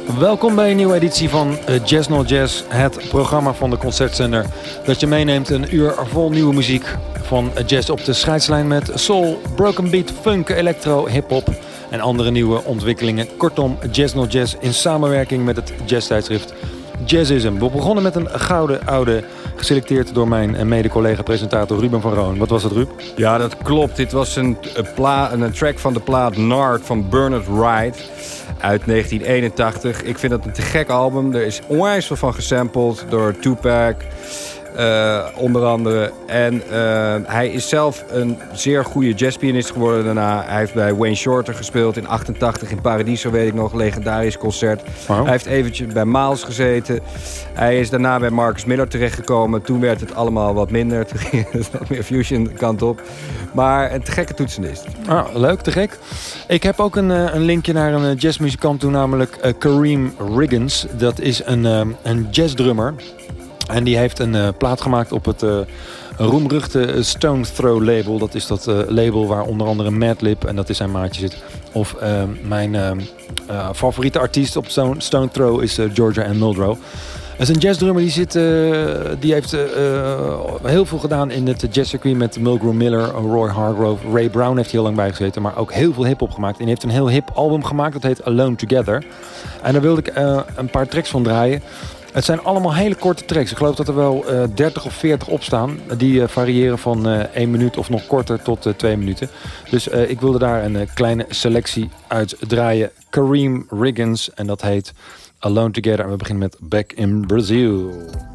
Welkom bij een nieuwe editie van Jazz No Jazz, het programma van de Concertzender dat je meeneemt een uur vol nieuwe muziek van jazz op de scheidslijn met soul, broken beat, funk, electro, hip-hop en andere nieuwe ontwikkelingen. Kortom, Jazz No Jazz in samenwerking met het jazztijdschrift Jazzism. We begonnen met een gouden oude, geselecteerd door mijn mede-collega-presentator Ruben van Roon. Wat was het, Ruud? Ja, dat klopt. Dit was een track van de plaat Nard van Bernard Wright uit 1981. Ik vind dat een te gek album. Er is onwijs veel van gesampled door Tupac, onder andere. En hij is zelf een zeer goede jazzpianist geworden daarna. Hij heeft bij Wayne Shorter gespeeld in 88 in Paradiso, weet ik nog. Legendarisch concert. Oh. Hij heeft eventjes bij Miles gezeten. Hij is daarna bij Marcus Miller terechtgekomen. Toen werd het allemaal wat minder. Toen ging het wat meer fusion kant op. Maar een te gekke toetsenist. Ah, leuk, te gek. Ik heb ook een linkje naar een jazzmuzikant toe, namelijk Kareem Riggins. Dat is een jazzdrummer. En die heeft een plaat gemaakt op het roemruchte Stone Throw label. Dat is dat label waar onder andere Madlib, en dat is zijn maatje, zit. Of mijn favoriete artiest op Stone Throw is Georgia Ann Muldrow. Dat is een jazzdrummer die heeft heel veel gedaan in het jazzcircuit met Mulgrew Miller, Roy Hargrove. Ray Brown heeft heel lang bij gezeten, maar ook heel veel hip-hop gemaakt. En hij heeft een heel hip album gemaakt, dat heet Alone Together. En daar wilde ik een paar tracks van draaien. Het zijn allemaal hele korte tracks. Ik geloof dat er wel 30 of 40 op staan. Die variëren van 1 minuut of nog korter tot 2 minuten. Dus ik wilde daar een kleine selectie uit draaien. Kareem Riggins en dat heet Alone Together. En we beginnen met Back in Brazil.